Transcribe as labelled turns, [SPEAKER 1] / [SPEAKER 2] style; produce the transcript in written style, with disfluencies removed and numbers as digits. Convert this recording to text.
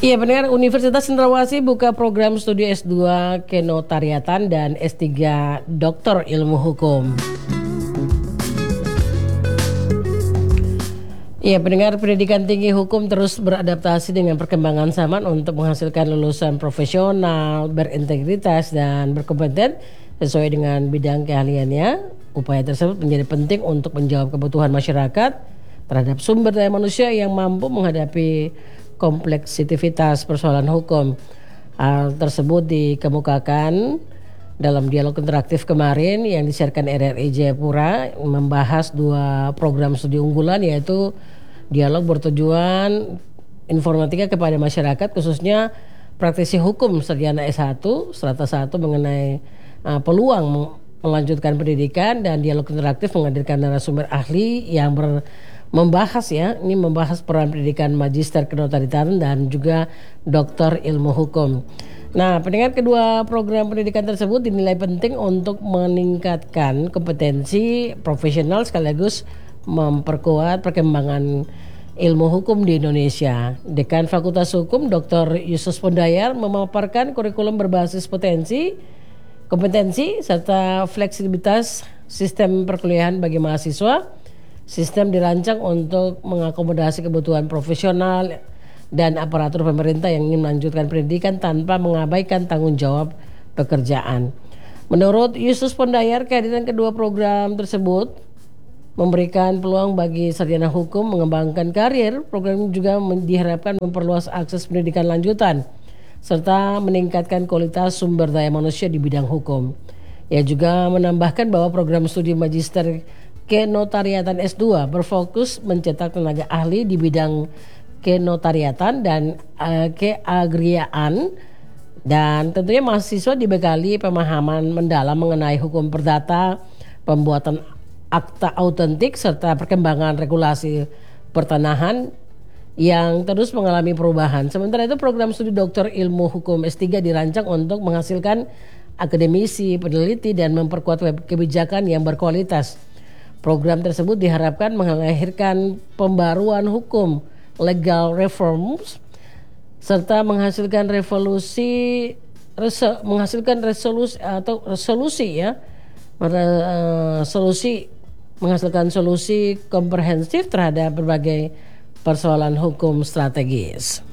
[SPEAKER 1] Iya, pendengar, Universitas Cendrawasih buka program studi S2 Kenotariatan dan S3 Doktor Ilmu Hukum. Iya, pendengar, pendidikan tinggi hukum terus beradaptasi dengan perkembangan zaman untuk menghasilkan lulusan profesional, berintegritas, dan berkompeten sesuai dengan bidang keahliannya. Upaya tersebut menjadi penting untuk menjawab kebutuhan masyarakat terhadap sumber daya manusia yang mampu menghadapi kompleksitas persoalan hukum. Hal tersebut dikemukakan dalam dialog interaktif kemarin yang disiarkan RRI Jayapura, membahas dua program studi unggulan, yaitu dialog bertujuan informatika kepada masyarakat, khususnya praktisi hukum sarjana S1 strata 1 mengenai peluang melanjutkan pendidikan, dan dialog interaktif menghadirkan narasumber ahli yang membahas peran pendidikan magister kenotariatan dan juga doktor ilmu hukum. Nah, pendengar, kedua program pendidikan tersebut dinilai penting untuk meningkatkan kompetensi profesional sekaligus memperkuat perkembangan ilmu hukum di Indonesia. Dekan Fakultas Hukum Dr. Yustus Pondayar memaparkan kurikulum berbasis kompetensi serta fleksibilitas sistem perkuliahan bagi mahasiswa. Sistem dirancang untuk mengakomodasi kebutuhan profesional dan aparatur pemerintah yang ingin melanjutkan pendidikan tanpa mengabaikan tanggung jawab pekerjaan. Menurut Yustus Pondayar, kehadiran kedua program tersebut memberikan peluang bagi sarjana hukum mengembangkan karir. Program ini juga diharapkan memperluas akses pendidikan lanjutan serta meningkatkan kualitas sumber daya manusia di bidang hukum. Ia juga menambahkan bahwa program studi magister kenotariatan S2 berfokus mencetak tenaga ahli di bidang kenotariatan dan keagrariaan, dan tentunya mahasiswa dibekali pemahaman mendalam mengenai hukum perdata, pembuatan akta autentik, serta perkembangan regulasi pertanahan yang terus mengalami perubahan. Sementara itu, program studi doktor ilmu hukum S3 dirancang untuk menghasilkan akademisi, peneliti, dan memperkuat kebijakan yang berkualitas. Program tersebut diharapkan melahirkan pembaruan hukum, legal reforms, serta menghasilkan solusi komprehensif terhadap berbagai persoalan hukum strategis.